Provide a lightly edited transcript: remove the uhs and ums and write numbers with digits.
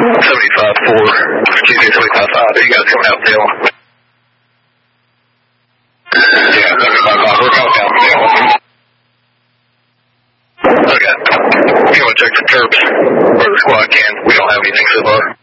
75-4, GZ 355, you guys coming out tail? Yeah, 75-5, we're coming out tail. Okay. You want to check the chirps where the squad can? We don't have anything so far.